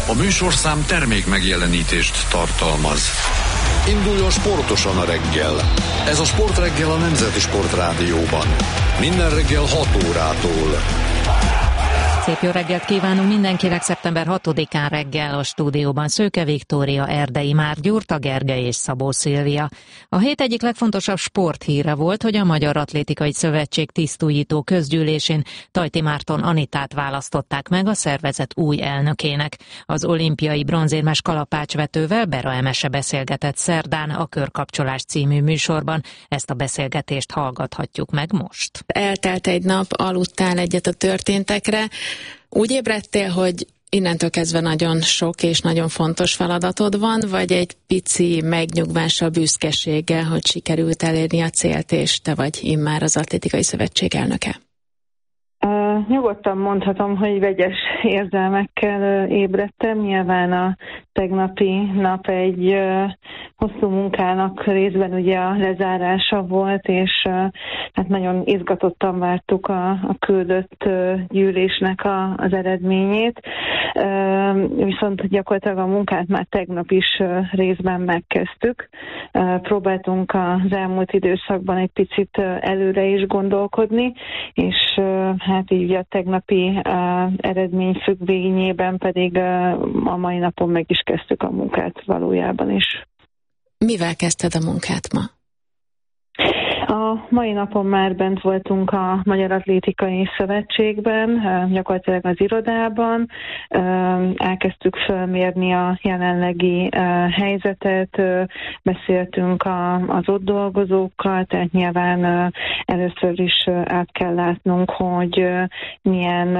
A műsorszám termék megjelenítést tartalmaz. Induljon sportosan a reggel. Ez a Sportreggel a Nemzeti Sportrádióban. Minden reggel 6 órától. Szép jó reggelt kívánunk mindenkinek. Szeptember 6-án reggel a stúdióban Szőke Viktória, Erdei Márk Gyurta Gergely és Szabó Szilvia. A hét egyik legfontosabb sporthíre volt, hogy a Magyar Atlétikai Szövetség tisztújító közgyűlésén Tajti Márton Anitát választották meg a szervezet új elnökének. Az olimpiai bronzérmes kalapácsvetővel Bera Emese beszélgetett szerdán a Körkapcsolás című műsorban. Ezt a beszélgetést hallgathatjuk meg most. Eltelt egy nap, aludtál egyet a történtekre. Úgy ébredtél, hogy innentől kezdve nagyon sok és nagyon fontos feladatod van, vagy egy pici megnyugvással, büszkeséggel, hogy sikerült elérni a célt, és te vagy immár az Atlétikai Szövetség elnöke? Nyugodtan mondhatom, hogy vegyes érzelmekkel ébredtem. Nyilván a tegnapi nap egy hosszú munkának részben ugye a lezárása volt, és hát nagyon izgatottan vártuk a küldött gyűlésnek az eredményét. Viszont gyakorlatilag a munkát már tegnap is részben megkezdtük. Próbáltunk az elmúlt időszakban egy picit előre is gondolkodni, és hát így a tegnapi eredmény függvényében pedig a mai napon meg is kezdtük a munkát valójában is. Mivel kezdted a munkát ma? A mai napon már bent voltunk a Magyar Atlétikai Szövetségben, gyakorlatilag az irodában. Elkezdtük felmérni a jelenlegi helyzetet, beszéltünk az ott dolgozókkal, tehát nyilván először is át kell látnunk, hogy milyen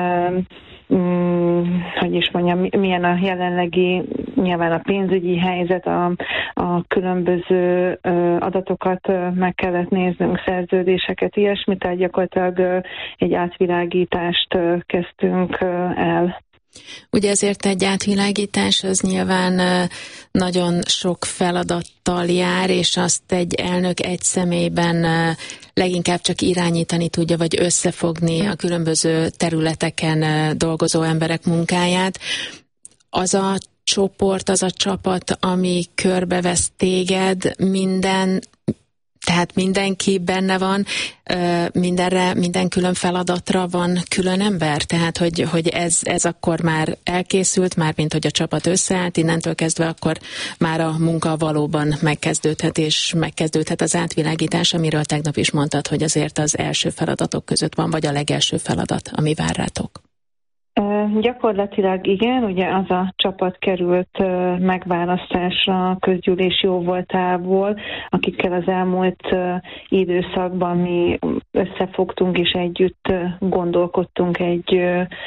milyen a jelenlegi, nyilván a pénzügyi helyzet, a különböző adatokat meg kellett néznünk, szerződéseket, ilyesmit, tehát gyakorlatilag egy átvilágítást kezdtünk el. Ugye ezért egy átvilágítás az nyilván nagyon sok feladattal jár, és azt egy elnök egy személyben leginkább csak irányítani tudja, vagy összefogni a különböző területeken dolgozó emberek munkáját. Az a csoport, az a csapat, ami körbevesz téged, tehát mindenki benne van, minden külön feladatra van külön ember? Tehát, hogy ez akkor már elkészült, mármint hogy a csapat összeállt, innentől kezdve akkor már a munka valóban megkezdődhet, és megkezdődhet az átvilágítás, amiről tegnap is mondtad, hogy azért az első feladatok között van, vagy a legelső feladat, ami vár rátok. Gyakorlatilag igen, ugye az a csapat került megválasztásra a közgyűlés jóvoltából, akikkel az elmúlt időszakban mi összefogtunk és együtt gondolkodtunk egy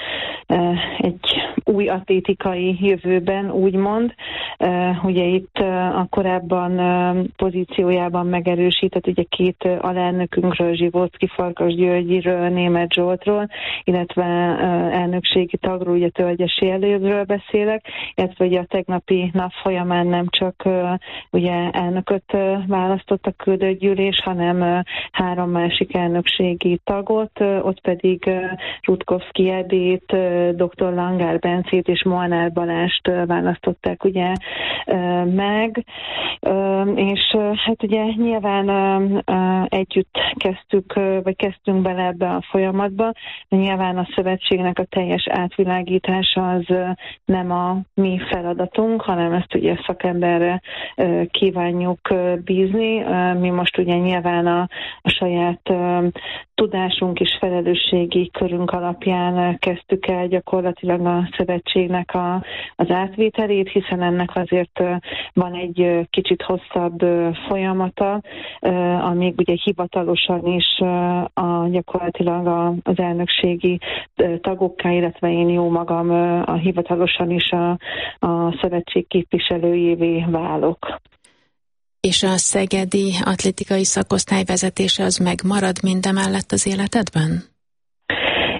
új atlétikai jövőben, úgymond. Ugye itt a korábban pozíciójában megerősített ugye két alelnökünkről, Zsivóczki Farkas Györgyiről, Németh Zsoltról, illetve elnökségi tagról, ugye Tölgyesi Elődről beszélek, illetve ugye a tegnapi nap folyamán nem csak ugye elnököt választott a küldött gyűlés, hanem 3 másik elnökségi tagot, ott pedig Rutkowski Edét, dr. Langár Bencét és Molnár Balást választották ugye meg, és hát ugye nyilván együtt kezdtünk bele ebbe a folyamatba, nyilván a szövetségnek a teljes átvilágítása az nem a mi feladatunk, hanem ezt ugye szakemberre kívánjuk bízni. Mi most ugye nyilván a saját tudásunk és felelősségi körünk alapján kezdtük el gyakorlatilag a szövetségnek az átvételét, hiszen ennek azért van egy kicsit hosszabb folyamata, amíg ugye hivatalosan is gyakorlatilag az elnökségi tagokká, illetve én jó magam hivatalosan is a szövetség képviselőjévé válok. És a szegedi atlétikai szakosztály vezetése az megmarad mindemellett az életedben?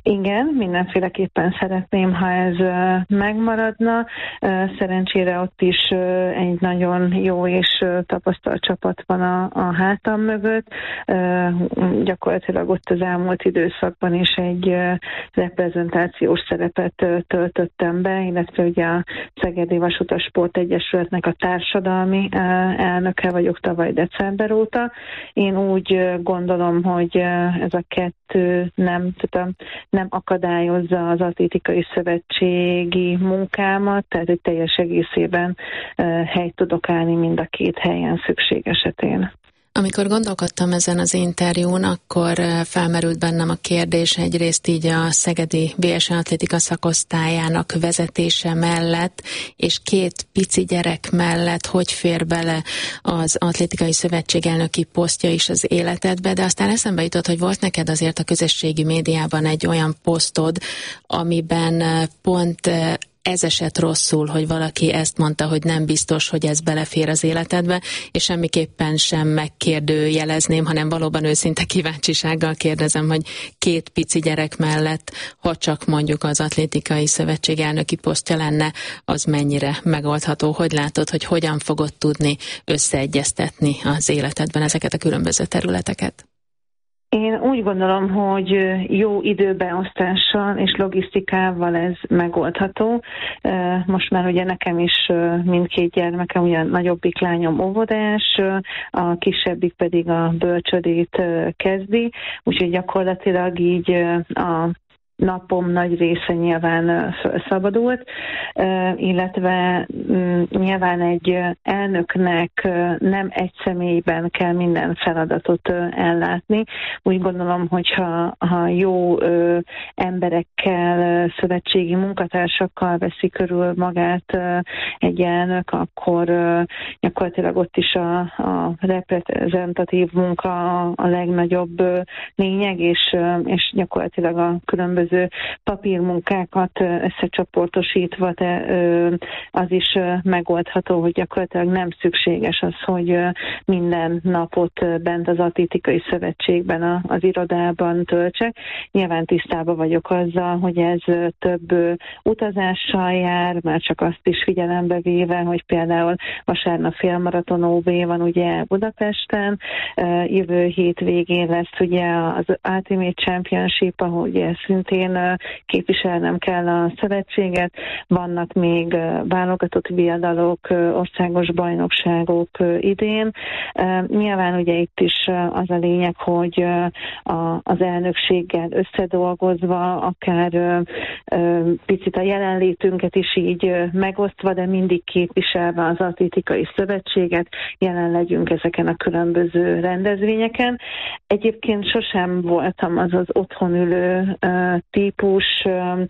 Igen, mindenféleképpen szeretném, ha ez megmaradna. Szerencsére ott is egy nagyon jó és tapasztalt csapat van a hátam mögött. Gyakorlatilag ott az elmúlt időszakban is egy reprezentációs szerepet töltöttem be, illetve ugye a Szegedi Vasutas Sport Egyesületnek a társadalmi elnöke vagyok tavaly december óta. Én úgy gondolom, hogy ez a kettő nem akadályozza az atlétikai szövetségi munkámat, tehát hogy teljes egészében helyt tudok állni mind a két helyen szükség esetén. Amikor gondolkodtam ezen az interjún, akkor felmerült bennem a kérdés egyrészt így a szegedi BSE atlétika szakosztályának vezetése mellett, és két pici gyerek mellett, hogy fér bele az atlétikai szövetség elnöki posztja is az életedbe, de aztán eszembe jutott, hogy volt neked azért a közösségi médiában egy olyan posztod, amiben pont ez esett rosszul, hogy valaki ezt mondta, hogy nem biztos, hogy ez belefér az életedbe, és semmiképpen sem megkérdőjelezném, hanem valóban őszinte kíváncsisággal kérdezem, hogy két pici gyerek mellett, ha csak mondjuk az atlétikai szövetség elnöki posztja lenne, az mennyire megoldható? Hogy látod, hogy hogyan fogod tudni összeegyeztetni az életedben ezeket a különböző területeket? Én úgy gondolom, hogy jó időbeosztással és logisztikával ez megoldható. Most már ugye nekem is mindkét gyermekem, ugye a nagyobbik lányom óvodás, a kisebbik pedig a bölcsödét kezdi, úgyhogy gyakorlatilag így a napom nagy része nyilván szabadult, illetve nyilván egy elnöknek nem egy személyben kell minden feladatot ellátni. Úgy gondolom, hogyha jó emberekkel, szövetségi munkatársakkal veszi körül magát egy elnök, akkor gyakorlatilag ott is a reprezentatív munka a legnagyobb lényeg, és gyakorlatilag a különböző papírmunkákat összecsoportosítva, az is megoldható, hogy gyakorlatilag nem szükséges az, hogy minden napot bent az atlétikai szövetségben, az irodában töltsek. Nyilván tisztában vagyok azzal, hogy ez több utazással jár, már csak azt is figyelembe véve, hogy például vasárnap félmaraton OB van ugye Budapesten, jövő hétvégén lesz ugye az Ultimate Championship, ahol ugye szintén képviselnem kell a szövetséget, vannak még válogatott viadalok, országos bajnokságok idén. Nyilván ugye itt is az a lényeg, hogy az elnökséggel összedolgozva, akár picit a jelenlétünket is így megosztva, de mindig képviselve az atlétikai szövetséget, jelen legyünk ezeken a különböző rendezvényeken. Egyébként sosem voltam az otthon ülő típus,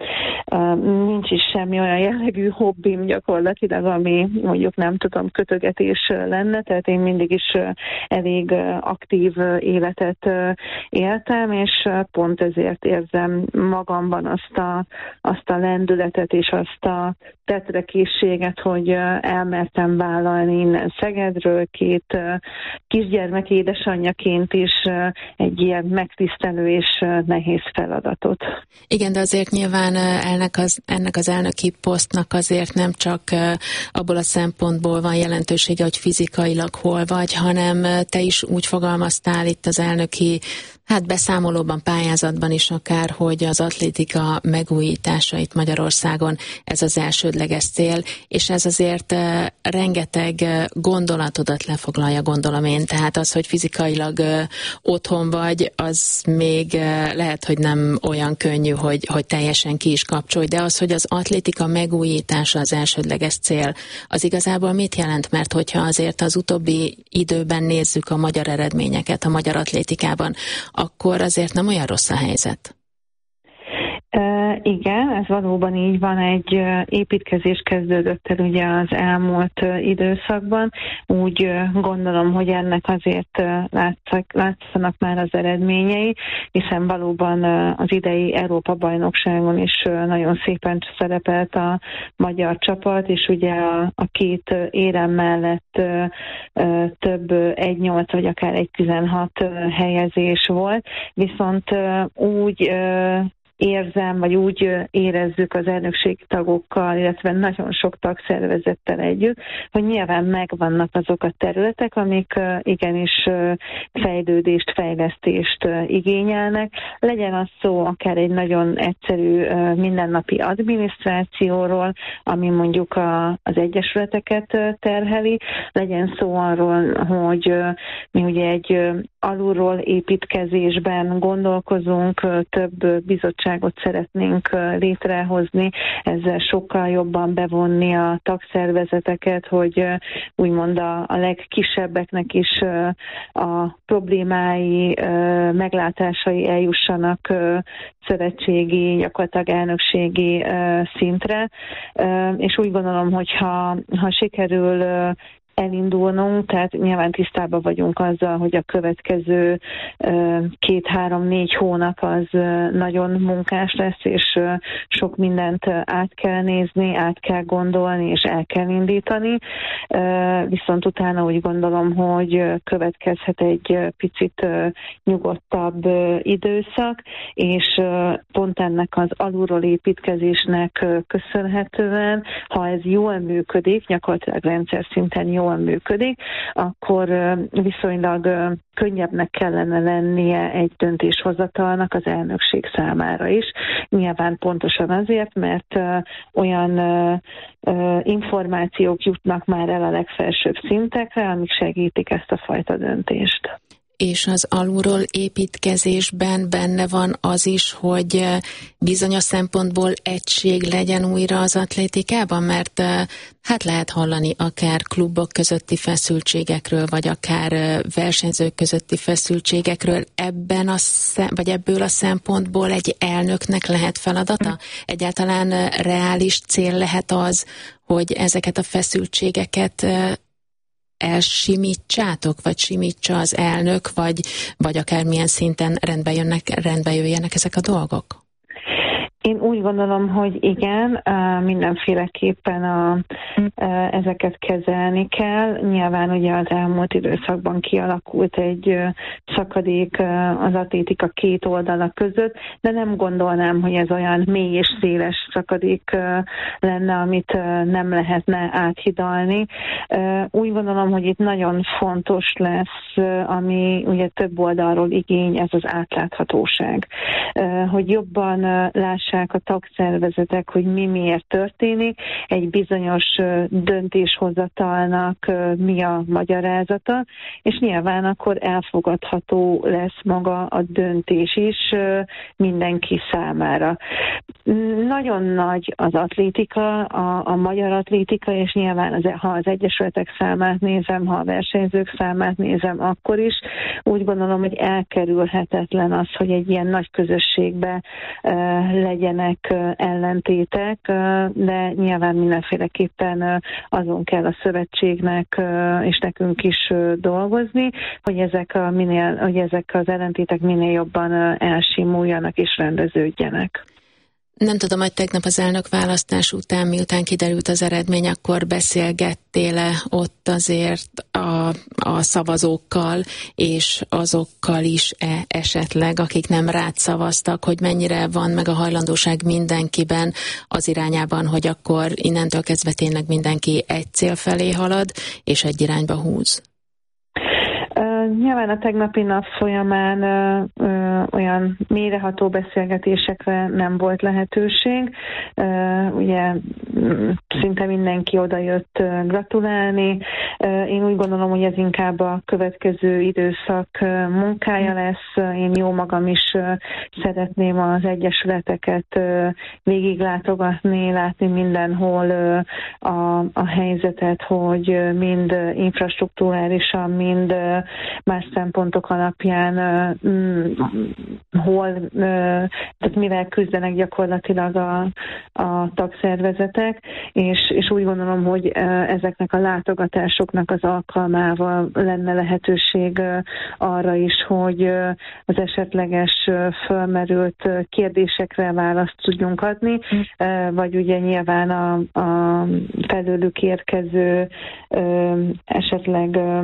nincs is semmi olyan jellegű hobbim gyakorlatilag, ami mondjuk nem tudom, kötögetés lenne, tehát én mindig is elég aktív életet éltem, és pont ezért érzem magamban azt a lendületet és azt a tetrekészséget, hogy elmertem vállalni innen Szegedről, két kisgyermek édesanyjaként is egy ilyen megtisztelő és nehéz feladatot. Igen, de azért nyilván ennek az elnöki posztnak azért nem csak abból a szempontból van jelentősége, hogy fizikailag hol vagy, hanem te is úgy fogalmaztál itt az elnöki beszámolóban, pályázatban is akár, hogy az atlétika megújításait Magyarországon ez az elsődleges cél, és ez azért rengeteg gondolatodat lefoglalja, gondolom én. Tehát az, hogy fizikailag otthon vagy, az még lehet, hogy nem olyan könnyű, hogy teljesen ki is kapcsolj, de az, hogy az atlétika megújítása az elsődleges cél, az igazából mit jelent? Mert hogyha azért az utóbbi időben nézzük a magyar eredményeket a magyar atlétikában, akkor azért nem olyan rossz a helyzet. Igen, ez valóban így van, egy építkezés kezdődött el ugye az elmúlt időszakban. Úgy gondolom, hogy ennek azért látszanak már az eredményei, hiszen valóban az idei Európa-bajnokságon is nagyon szépen szerepelt a magyar csapat, és ugye a két érem mellett több 1-8 vagy akár 1-16 helyezés volt, viszont úgy érzem, vagy úgy érezzük az elnökségi tagokkal, illetve nagyon sok tagszervezettel együtt, hogy nyilván megvannak azok a területek, amik igenis fejlődést, fejlesztést igényelnek. Legyen az szó akár egy nagyon egyszerű mindennapi adminisztrációról, ami mondjuk az egyesületeket terheli, legyen szó arról, hogy mi ugye egy alulról építkezésben gondolkozunk, több bizottságot szeretnénk létrehozni, ezzel sokkal jobban bevonni a tagszervezeteket, hogy úgymond a legkisebbeknek is a problémái, meglátásai eljussanak szövetségi, gyakorlatilag elnökségi szintre, és úgy gondolom, hogy ha sikerül elindulnunk, tehát nyilván tisztában vagyunk azzal, hogy a következő 2-3-4 hónap az nagyon munkás lesz, és sok mindent át kell nézni, át kell gondolni, és el kell indítani. Viszont utána úgy gondolom, hogy következhet egy picit nyugodtabb időszak, és pont ennek az alulról építkezésnek köszönhetően, ha ez jól működik, gyakorlatilag rendszer szinten jól működik, akkor viszonylag könnyebbnek kellene lennie egy döntéshozatalnak az elnökség számára is. Nyilván pontosan azért, mert olyan információk jutnak már el a legfelsőbb szintekre, amik segítik ezt a fajta döntést. És az alulról építkezésben benne van az is, hogy bizonyos szempontból egység legyen újra az atlétikában, mert hát lehet hallani akár klubok közötti feszültségekről, vagy akár versenyzők közötti feszültségekről. Ebből a szempontból egy elnöknek lehet feladata? Egyáltalán reális cél lehet az, hogy ezeket a feszültségeket elsimítsátok, vagy simítsa az elnök, vagy akármilyen szinten rendbe jöjjenek ezek a dolgok? Én úgy gondolom, hogy igen, mindenféleképpen ezeket kezelni kell. Nyilván ugye az elmúlt időszakban kialakult egy szakadék az atlétika két oldala között, de nem gondolnám, hogy ez olyan mély és széles szakadék lenne, amit nem lehetne áthidalni. Úgy gondolom, hogy itt nagyon fontos lesz, ami ugye több oldalról igény, ez az átláthatóság. Hogy jobban lássák a tagszervezetek, hogy mi miért történik, egy bizonyos döntéshozatalnak mi a magyarázata, és nyilván akkor elfogadható lesz maga a döntés is mindenki számára. Nagyon nagy az atlétika, a magyar atlétika, és nyilván ha az egyesületek számát nézem, ha a versenyzők számát nézem, akkor is úgy gondolom, hogy elkerülhetetlen az, hogy egy ilyen nagy közösségbe legyenek ellentétek, de nyilván mindenféleképpen azon kell a szövetségnek és nekünk is dolgozni, hogy ezek az ellentétek minél jobban elsimuljanak és rendeződjenek. Nem tudom, hogy tegnap az elnökválasztás után, miután kiderült az eredmény, akkor beszélgettél-e ott azért a szavazókkal, és azokkal is esetleg, akik nem rád szavaztak, hogy mennyire van meg a hajlandóság mindenkiben az irányában, hogy akkor innentől kezdve tényleg mindenki egy cél felé halad, és egy irányba húz? Nyilván a tegnapi nap folyamán olyan mélyreható beszélgetésekre nem volt lehetőség. Ugye szinte mindenki odajött gratulálni. Én úgy gondolom, hogy ez inkább a következő időszak munkája lesz. Én jó magam is szeretném az egyesületeket végiglátogatni, látni mindenhol a helyzetet, hogy mind infrastruktúrálisan, mind más szempontok alapján tehát mivel küzdenek gyakorlatilag a tagszervezetek, és úgy gondolom, hogy ezeknek a látogatásoknak az alkalmával lenne lehetőség arra is, hogy az esetleges fölmerült kérdésekre választ tudjunk adni, vagy ugye nyilván a felőlük érkező esetleg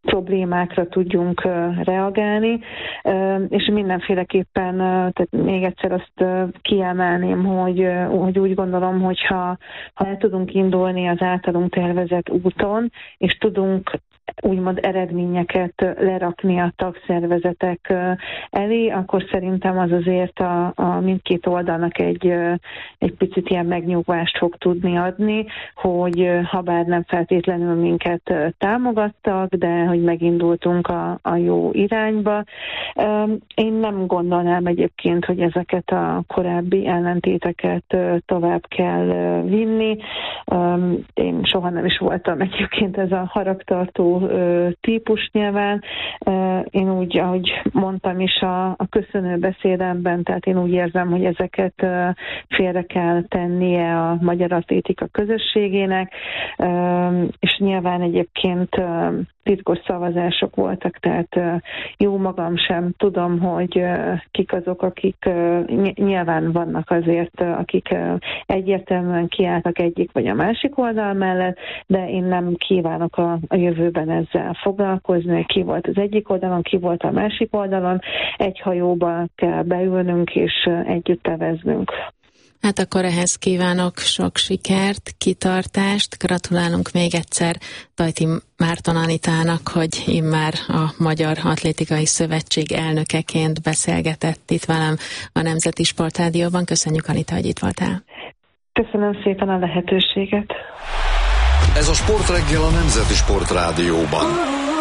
problémákra tudjunk reagálni, és mindenféleképpen, tehát még egyszer azt kiemelném, hogy úgy gondolom, hogyha el tudunk indulni az általunk tervezett úton, és tudunk úgymond eredményeket lerakni a tagszervezetek elé, akkor szerintem az azért a mindkét oldalnak egy picit ilyen megnyugvást fog tudni adni, hogy habár nem feltétlenül minket támogattak, de hogy megindultunk a jó irányba. Én nem gondolnám egyébként, hogy ezeket a korábbi ellentéteket tovább kell vinni. Én soha nem is voltam egyébként ez a haragtartó típus nyilván. Én úgy, ahogy mondtam is a köszönő beszédemben, tehát én úgy érzem, hogy ezeket félre kell tennie a magyar atlétika közösségének, és nyilván egyébként titkos szavazások voltak, tehát jó magam sem tudom, hogy kik azok, akik nyilván vannak azért, akik egyértelműen kiálltak egyik vagy a másik oldal mellett, de én nem kívánok a jövőben ezzel foglalkozni, hogy ki volt az egyik oldalon, ki volt a másik oldalon. Egy hajóba kell beülnünk és együtt eveznünk. Hát akkor ehhez kívánok sok sikert, kitartást, gratulálunk még egyszer Tajti Márton Anitának, hogy immár a Magyar Atlétikai Szövetség elnökeként beszélgetett itt velem a Nemzeti Sportrádióban. Köszönjük, Anita, hogy itt voltál. Köszönöm szépen a lehetőséget. Ez a Sportreggel a Nemzeti Sportrádióban.